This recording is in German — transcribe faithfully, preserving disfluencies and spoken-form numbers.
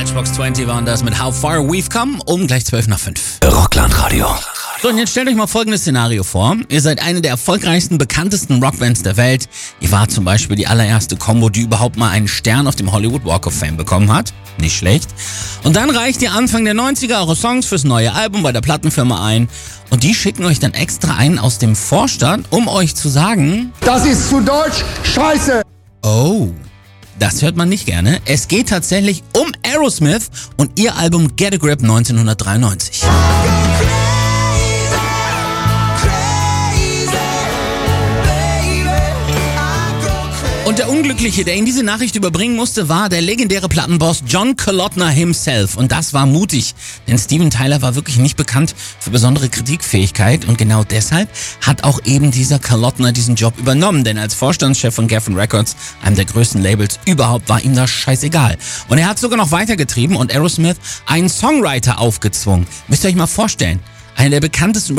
Matchbox zwanzig waren das mit How Far We've Come um gleich zwölf nach fünf. Rockland-Radio. So, und jetzt stellt euch mal folgendes Szenario vor. Ihr seid eine der erfolgreichsten, bekanntesten Rockbands der Welt. Ihr wart zum Beispiel die allererste Combo, die überhaupt mal einen Stern auf dem Hollywood Walk of Fame bekommen hat. Nicht schlecht. Und dann reicht ihr Anfang der neunziger eure Songs fürs neue Album bei der Plattenfirma ein. Und die schicken euch dann extra einen aus dem Vorstand, um euch zu sagen: Das ist zu Deutsch Scheiße! Oh, das hört man nicht gerne. Es geht tatsächlich um Aerosmith und ihr Album Get a Grip neunzehnhundertdreiundneunzig. Und der Unglückliche, der Ihnen diese Nachricht überbringen musste, war der legendäre Plattenboss John Kalotner himself. Und das war mutig, denn Steven Tyler war wirklich nicht bekannt für besondere Kritikfähigkeit. Und genau deshalb hat auch eben dieser Kalotner diesen Job übernommen. Denn als Vorstandschef von Geffen Records, einem der größten Labels überhaupt, war ihm das scheißegal. Und er hat sogar noch weitergetrieben und Aerosmith einen Songwriter aufgezwungen. Müsst ihr euch mal vorstellen, einer der bekanntesten